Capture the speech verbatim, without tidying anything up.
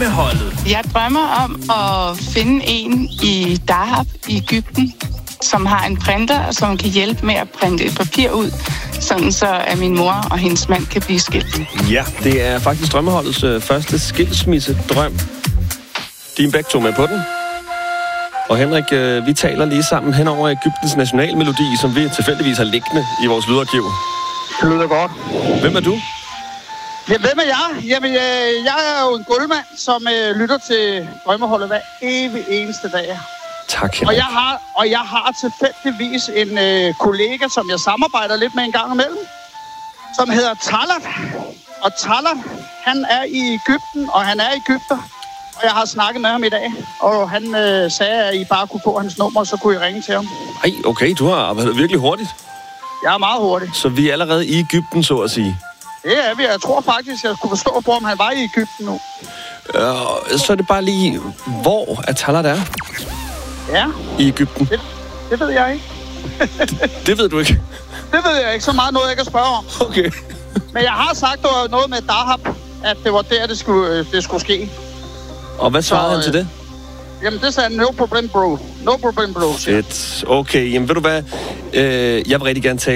Drømmeholdet. Jeg drømmer om at finde en i Dahab i Egypten, som har en printer, som kan hjælpe med at printe et papir ud, sådan så at min mor og hendes mand kan blive skilt. Ja, det er faktisk Drømmeholdets øh, første skilsmisse-drøm. De er begge to med på den. Og Henrik, øh, vi taler lige sammen hen over Egyptens nationalmelodi, som vi tilfældigvis har liggende i vores lydarkiv. Det lyder godt. Hvem er du? Ja, hvem er jeg? Jamen, øh, jeg er jo en gulvmand, som øh, lytter til Drømmeholdet hver evig eneste dag. Tak, Henrik. Og jeg har, og jeg har tilfældigvis en øh, kollega, som jeg samarbejder lidt med en gang imellem, som hedder Talat. Og Talat, han er i Egypten, og han er egypter. Og jeg har snakket med ham i dag, og han øh, sagde, at I bare kunne få hans nummer, så kunne I ringe til ham. Ej, okay, du har arbejdet virkelig hurtigt. Jeg er meget hurtig. Så vi er allerede i Egypten, så at sige. Det er vi. Jeg tror faktisk, jeg kunne forstå på, om han var i Egypten nu. Øh, så er det bare lige, hvor er Talat er? Ja. I Egypten. Det, det ved jeg ikke. det, det ved du ikke? Det ved jeg ikke. Så meget noget, jeg kan spørge om. Okay. Men jeg har sagt, det var noget med Dahab, at det var der, det skulle, det skulle ske. Og hvad svarede så, han til det? Jamen, det sagde no problem, bro. No problem, bro. Fedt. Okay, jamen ved du hvad? Øh, jeg vil rigtig gerne tale